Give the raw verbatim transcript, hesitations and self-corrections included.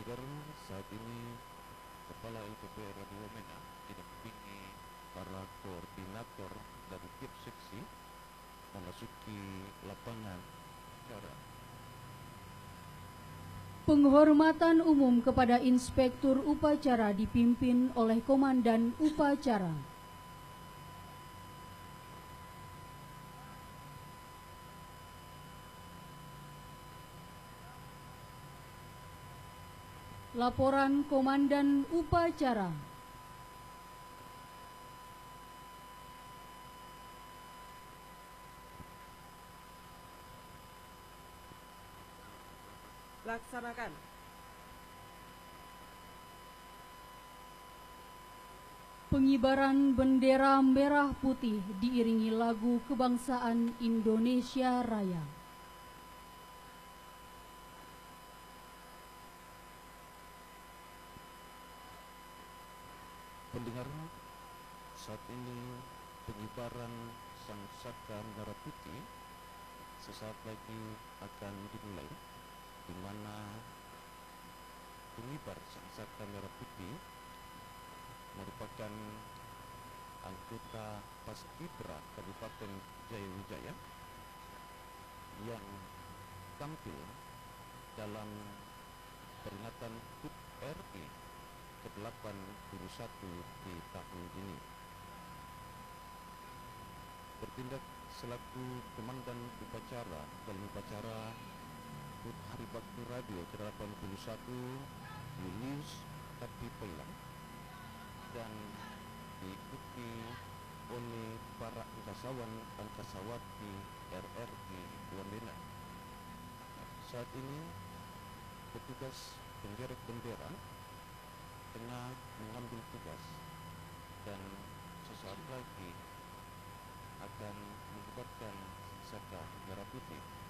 Pendengar, saat ini Kepala L P P Radio Wamena didampingi para koordinator dari tiap seksi memasuki lapangan acara. Penghormatan umum kepada Inspektur Upacara dipimpin oleh Komandan Upacara. Laporan Komandan Upacara. Laksanakan. Pengibaran bendera merah putih diiringi lagu kebangsaan Indonesia Raya. Pendengar, saat ini pengibaran sang saka merah putih sesaat lagi akan dimulai, di mana pengibar sang saka merah putih merupakan anggota Paskibra Kabupaten Jayawijaya yang tampil dalam peringatan H U T R I ke delapan puluh satu di tahun ini. Bertindak selaku Komandan Upacara dalam upacara H U T Hari Bakti Radio ke delapan puluh satu Julius Tapi Pailang, dan diikuti oleh para angkasawan angkasawati R R I Wamena. Saat ini petugas pengerek bendera tengah mengambil tugas dan sesaat lagi akan mengibarkan saka merah putih.